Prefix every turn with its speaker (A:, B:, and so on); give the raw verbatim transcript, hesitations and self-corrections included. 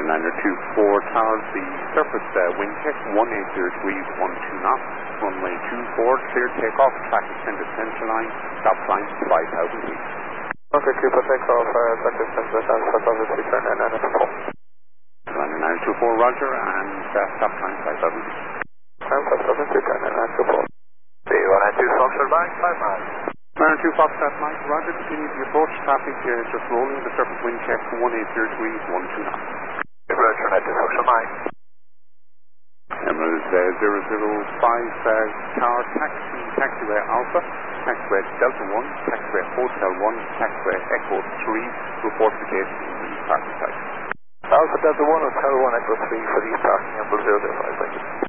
A: Liner two four tower, the surface uh, wind check one eight zero degrees one two knots, runway two four, clear takeoff, track extended center line, stop line five thousand feet.
B: Okay, two for takeoff, uh, track extended center five thousand feet, and then nine two four.
A: Liner nine two four, roger, and uh, stop line five thousand feet.
B: five thousand feet, and then nine two four. B one nine two Foxtrot Mike, five miles.
A: Liner two Foxtrot Mike, roger, continue the approach, traffic uh, just rolling, the surface wind check one eight zero degrees one two knots.
B: Roger, nine two Foxtrot Mike.
A: Emirates uh, zero zero five uh, tower, taxi, taxiway Alpha, taxiway Delta one, taxiway Hotel one, taxiway Echo three, report to gate in the parking site.
B: Alpha Delta one, Hotel one, Echo three for the parking on zero zero five, thank you.